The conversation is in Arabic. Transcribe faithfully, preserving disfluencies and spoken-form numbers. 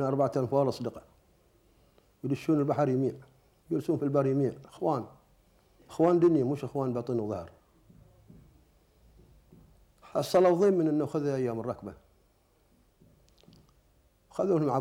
أربعة أنفار أصدقاء يدشون البحر يميع، يجلسون في البر يميع، إخوان إخوان دنيا مش إخوان باطن وظهر. حصلوا ضيم من إنه خذ أيام الركبة، خذوهم